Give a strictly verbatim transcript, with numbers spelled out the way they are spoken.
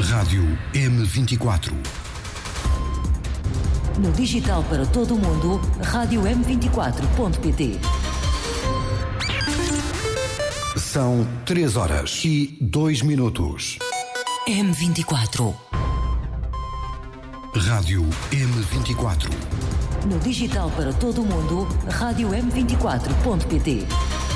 Rádio M vinte e quatro. No digital para todo o mundo, rádio m vinte e quatro ponto pt. São três horas e dois minutos. M vinte e quatro. Rádio M vinte e quatro. No digital para todo o mundo, rádio m vinte e quatro ponto pt.